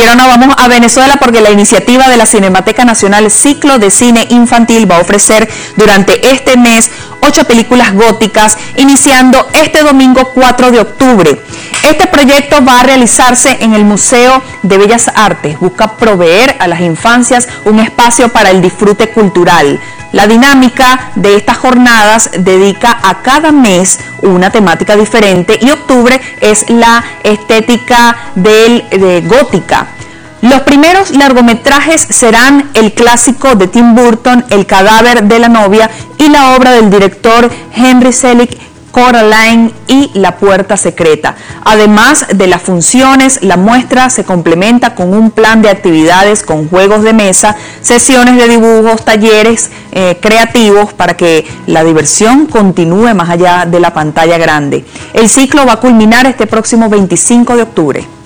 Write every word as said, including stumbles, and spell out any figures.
Y ahora nos vamos a Venezuela porque la iniciativa de la Cinemateca Nacional Ciclo de Cine Infantil va a ofrecer durante este mes ocho películas góticas, iniciando este domingo cuatro de octubre. Este proyecto va a realizarse en el Museo de Bellas Artes. Busca proveer a las infancias un espacio para el disfrute cultural. La dinámica de estas jornadas dedica a cada mes una temática diferente y octubre es la estética del, de gótica. Los primeros largometrajes serán el clásico de Tim Burton, El cadáver de la novia, y la obra del director Henry Selick, Coraline y La puerta secreta. Además de las funciones, la muestra se complementa con un plan de actividades con juegos de mesa, sesiones de dibujos, talleres eh, creativos para que la diversión continúe más allá de la pantalla grande. El ciclo va a culminar este próximo veinticinco de octubre.